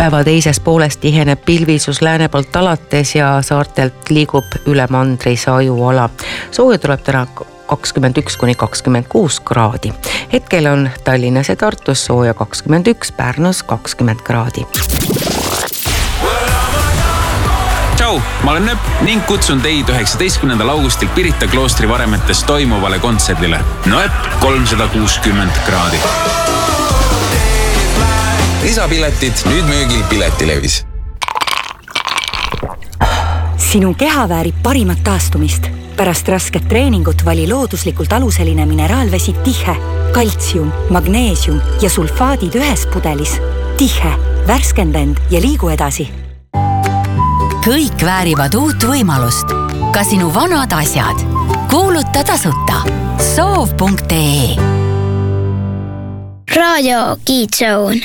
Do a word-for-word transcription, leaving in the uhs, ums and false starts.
Päeva teises pooles tiheneb pilvisus lääne poolt alates ja saartelt liigub üle mandri sajuala. Sooja tuleb täna kakskümmend üks kuni kakskümmend kuus kraadi. Hetkel on Tallinnas ja Tartus sooja kakskümmend üks, Pärnus kakskümmend kraadi. Tšau, ma olen Nööp ning kutsun teid üheksateistkümnendal augustil Pirita kloostri varemetes toimuvale kontserdile. Nööp kolmsada kuuskümmend kraadi. Lisapiletid nüüd müügil Piletilevis. Sinu keha väärib parimat taastumist. Pärast rasket treeningut vali looduslikult aluseline mineraalvesi Tihe, kaltsium, magneesium ja sulfaadid ühes pudelis. Tihe, värskenda end ja liigu edasi. Kõik väärivad uut võimalust. Ka sinu vanad asjad. Kuuluta tasuta. soov punkt ee. Radio Kidzone.